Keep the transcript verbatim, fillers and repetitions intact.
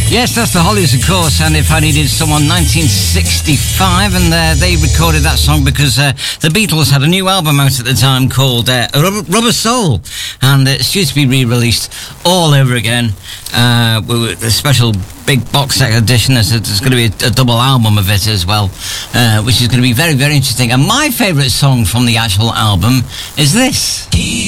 Yes, that's the Hollies, of course, and If I Needed Someone, nineteen sixty-five, and uh, they recorded that song because uh, the Beatles had a new album out at the time called uh, Rubber, Rubber Soul, and it's due to be re-released all over again uh, with a special big box set edition. There's, there's going to be a, a double album of it as well, uh, which is going to be very, very interesting. And my favourite song from the actual album is this.